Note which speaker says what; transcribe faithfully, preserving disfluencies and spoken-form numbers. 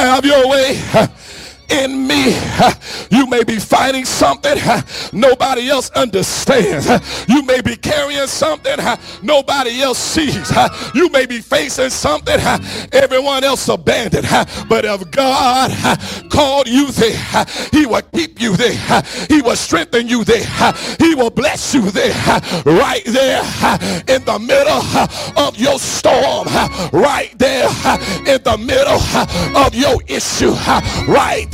Speaker 1: Have your way in me. You may be fighting something nobody else understands. You may be carrying something nobody else sees. You may be facing something everyone else abandoned. But if God called you there, he will keep you there. He will strengthen you there. He will bless you there. Right there in the middle of your storm. Right there in the middle of your issue. Right